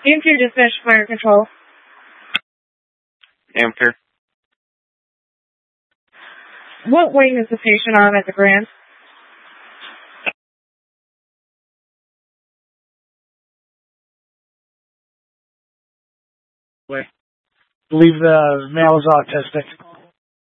Ampere Dispatch Fire Control. Ampere. What wing is the patient on at the Grand? Wait. I believe the male is autistic.